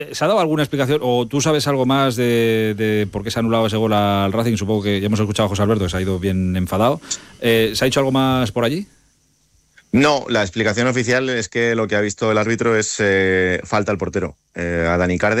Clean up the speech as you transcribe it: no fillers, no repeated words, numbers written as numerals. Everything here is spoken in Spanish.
¿Se ha dado alguna explicación o tú sabes algo más de por qué se ha anulado ese gol al Racing? Supongo que ya hemos escuchado a José Alberto, que se ha ido bien enfadado. ¿Se ha dicho algo más por allí? No, la explicación oficial es que lo que ha visto el árbitro es falta al portero, a Dani Cárdenas.